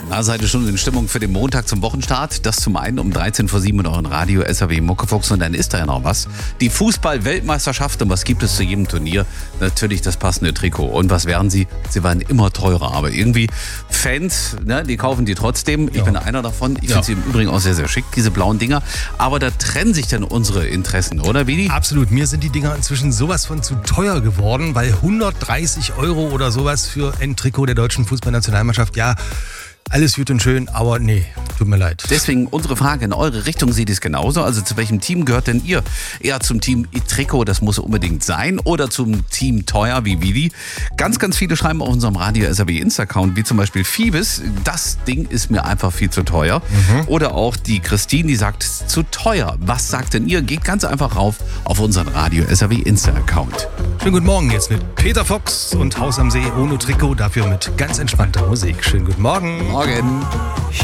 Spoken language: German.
Na, seid ihr schon in Stimmung für den Montag zum Wochenstart? Das zum einen um 13 vor 7 in euren Radio SAW Muckefuchs. Und dann ist da ja noch was. Die Fußball-Weltmeisterschaft. Und was gibt es zu jedem Turnier? Natürlich das passende Trikot. Und was werden sie? Sie werden immer teurer. Aber irgendwie Fans, ne, die kaufen die trotzdem. Ich bin einer davon. Ich finde sie im Übrigen auch sehr, sehr schick, diese blauen Dinger. Aber da trennen sich dann unsere Interessen, oder Vidi? Absolut. Mir sind die Dinger inzwischen sowas von zu teuer geworden, weil 130 € oder sowas für ein Trikot der deutschen Fußballnationalmannschaft, ja, alles gut und schön, aber nee, tut mir leid. Deswegen unsere Frage in eure Richtung, sieht es genauso? Also zu welchem Team gehört denn ihr? Eher zum Team Trikot, das muss unbedingt sein, oder zum Team teuer wie Vidi? Ganz, ganz viele schreiben auf unserem Radio SAW Insta-Account, wie zum Beispiel Phoebus, das Ding ist mir einfach viel zu teuer. Oder auch die Christine, die sagt, zu teuer. Was sagt denn ihr? Geht ganz einfach rauf auf unseren Radio SAW Insta-Account. Schönen guten Morgen jetzt mit Peter Fox und Haus am See ohne Trikot, dafür mit ganz entspannter Musik. Schönen guten Morgen. Morgen.